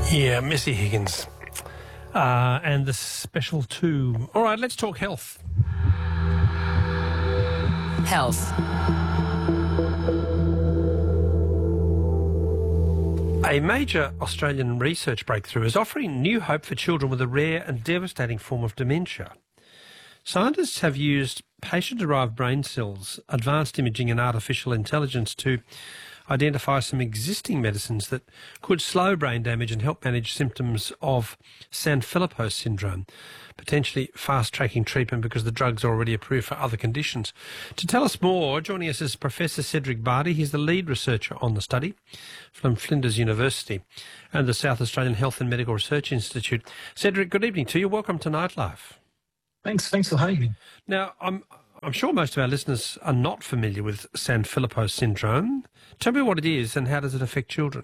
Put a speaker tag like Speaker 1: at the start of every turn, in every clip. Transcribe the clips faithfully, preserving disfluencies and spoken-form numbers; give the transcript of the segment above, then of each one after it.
Speaker 1: Yeah, Missy Higgins. Uh, and the special two. All right, let's talk health.
Speaker 2: Health.
Speaker 1: A major Australian research breakthrough is offering new hope for children with a rare and devastating form of dementia. Scientists have used patient-derived brain cells, advanced imaging and artificial intelligence to identify some existing medicines that could slow brain damage and help manage symptoms of Sanfilippo syndrome, potentially fast-tracking treatment because the drug's are already approved for other conditions. To tell us more, joining us is Professor Cedric Barty. He's the lead researcher on the study from Flinders University and the South Australian Health and Medical Research Institute. Cedric, good evening to you. Welcome to Nightlife.
Speaker 3: Thanks. Thanks for having me.
Speaker 1: Now, I'm I'm sure most of our listeners are not familiar with Sanfilippo syndrome. Tell me what it is and how does it affect children?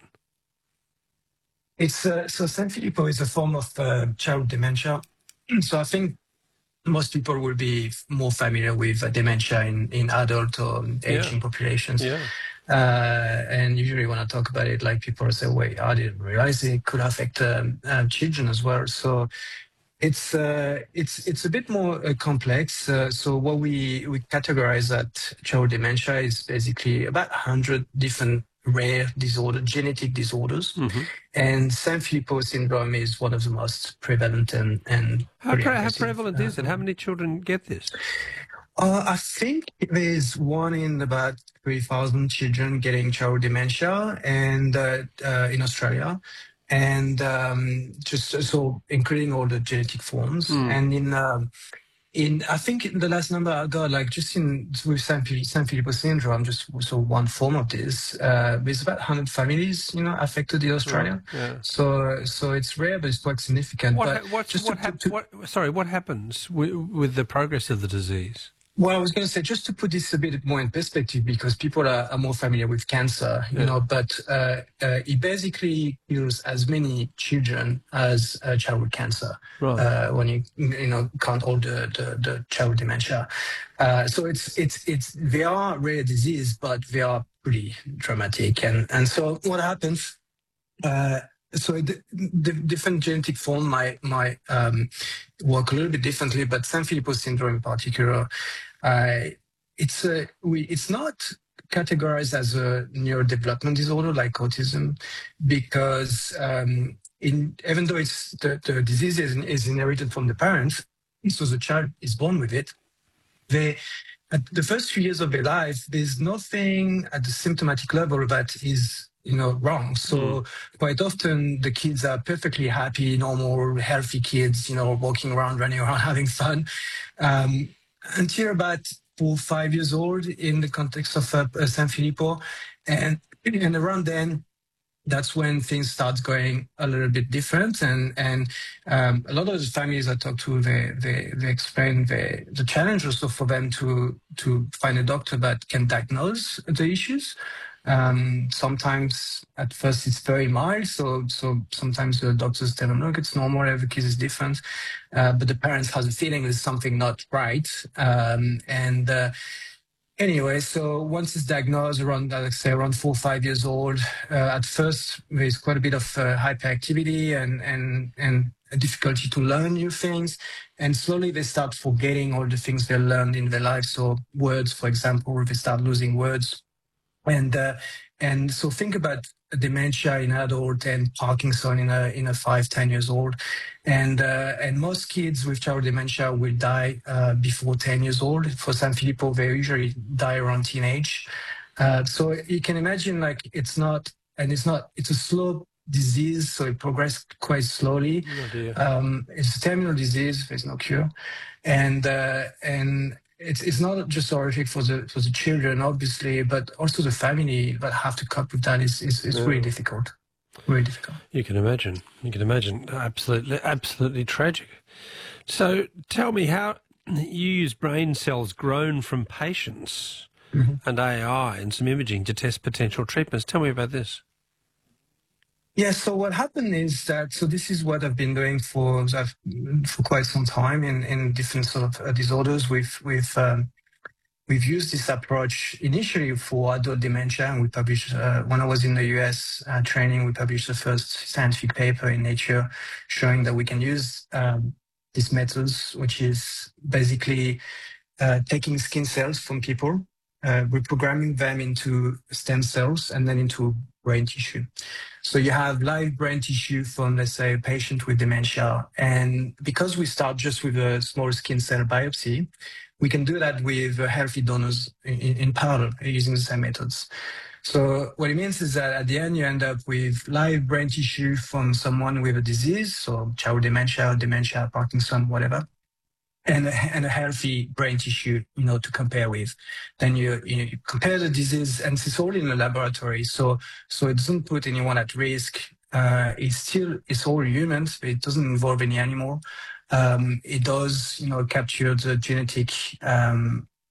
Speaker 3: It's uh, so Sanfilippo is a form of uh, child dementia. So I think most people will be more familiar with uh, dementia in, in adult or aging
Speaker 1: Yeah.
Speaker 3: populations.
Speaker 1: Yeah.
Speaker 3: Uh, and usually when I talk about it, like people say, wait, I didn't realize it could affect um, uh, children as well. So It's uh, it's it's a bit more uh, complex. Uh, so what we we categorize at child dementia is basically about one hundred different rare disorder, genetic disorders,
Speaker 1: Mm-hmm.
Speaker 3: and Sanfilippo syndrome is one of the most prevalent and and
Speaker 1: How,
Speaker 3: pretty
Speaker 1: pre- how
Speaker 3: aggressive.
Speaker 1: prevalent is it? How many children get this?
Speaker 3: Uh, I think there's one in about three thousand children getting child dementia, and uh, uh, in Australia. And um, just so including all the genetic forms,
Speaker 1: Mm.
Speaker 3: and in um, in I think the last number I got, like just in with Sanfilippo Sanfilippo syndrome, just so one form of this, uh, there's about one hundred families, you know, affected in Australia.
Speaker 1: Yeah.
Speaker 3: So so it's rare, but it's quite significant.
Speaker 1: What,
Speaker 3: but
Speaker 1: ha- what's,
Speaker 3: just
Speaker 1: what,
Speaker 3: to,
Speaker 1: hap-
Speaker 3: to,
Speaker 1: what, sorry, what happens with, with the progress of the disease?
Speaker 3: Well, I was going to say, just to put this a bit more in perspective, because people are, are more familiar with cancer, you
Speaker 1: Yeah.
Speaker 3: know, but uh, uh, it basically kills as many children as uh, childhood cancer
Speaker 1: Right.
Speaker 3: uh, when you you know count all the the, the childhood dementia. Uh, so it's it's it's they are rare disease, but they are pretty dramatic, and and so what happens? Uh, so the, the different genetic form might might um, work a little bit differently, but Sanfilippo syndrome in particular, uh, it's a we it's not categorized as a neurodevelopment disorder like autism, because um, in even though it's the, the disease is, is inherited from the parents, so the child is born with it. They at the first few years of their life, there's nothing at the symptomatic level that is, you know, wrong. So
Speaker 1: Mm.
Speaker 3: quite often the kids are perfectly happy, normal, healthy kids, you know, walking around, running around, having fun, um, until about four, five years old in the context of uh, Sanfilippo. And, and around then, that's when things start going a little bit different. And and um, a lot of the families I talk to, they they, they explain the, the challenge also for them to to find a doctor that can diagnose the issues. Um, sometimes at first it's very mild, so so sometimes the doctors tell them, look, it's normal, every case is different, uh, but the parents has a feeling there's something not right, um, and uh, Anyway, so once it's diagnosed around, uh, let's say, around four or five years old, uh, at first there's quite a bit of uh, hyperactivity and and and a difficulty to learn new things, and slowly they start forgetting all the things they learned in their life. So words, for example, they start losing words, and uh, and so think about dementia in adult and Parkinson in a in a five ten years old, and uh, and most kids with child dementia will die uh, before ten years old. For Sanfilippo, they usually die around teenage. Uh, so you can imagine, like, it's not, and it's not, it's a slow disease, so it progresses quite slowly.
Speaker 1: Oh dear.
Speaker 3: Um, it's a terminal disease. There's no cure, and uh, and it's it's not just horrific for the for the children, obviously, but also the family that have to cope with that is is, is
Speaker 1: Yeah.
Speaker 3: really difficult. Really difficult.
Speaker 1: You can imagine. You can imagine. Absolutely, absolutely tragic. So tell me how you use brain cells grown from patients
Speaker 3: Mhm.
Speaker 1: and A I and some imaging to test potential treatments. Tell me about this.
Speaker 3: Yeah, so what happened is that, so this is what I've been doing for for quite some time in, in different sort of uh, disorders with with um, we've used this approach initially for adult dementia, and we published, uh, when I was in the U S uh, training, we published the first scientific paper in Nature showing that we can use um, these methods, which is basically uh, taking skin cells from people, uh, reprogramming them into stem cells and then into brain tissue. So you have live brain tissue from, let's say, a patient with dementia. And because we start just with a small skin cell biopsy, we can do that with healthy donors in, in parallel using the same methods. So what it means is that at the end, you end up with live brain tissue from someone with a disease, so child dementia, dementia, Parkinson, whatever, and a, and a healthy brain tissue, you know, to compare with. Then you, you, know, you compare the disease, and it's all in a laboratory. So, so it doesn't put anyone at risk. Uh, it's still, it's all humans. It doesn't involve any animal. Um, it does, you know, capture the genetic, um,